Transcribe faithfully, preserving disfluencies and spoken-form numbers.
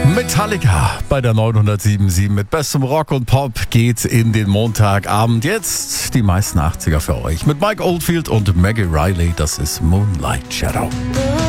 Metallica bei der neunhundertsieben Komma sieben. Mit bestem Rock und Pop geht's in den Montagabend. Jetzt die meisten achtziger für euch. Mit Mike Oldfield und Maggie Riley. Das ist Moonlight Shadow.